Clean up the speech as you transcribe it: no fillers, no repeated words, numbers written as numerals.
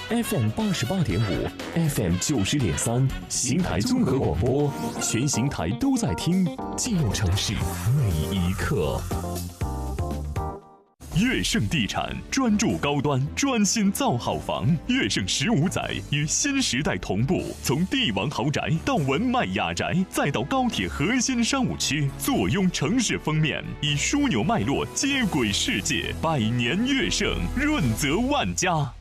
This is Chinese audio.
FM 88.5 ，FM 90.3，邢台综合广播，全邢台都在听，记录城市每一刻。悦盛地产专注高端，专心造好房。悦盛15载与新时代同步，从帝王豪宅到文迈雅宅，再到高铁核心商务区，坐拥城市封面，以枢纽脉络接轨世界。百年悦盛，润泽万家。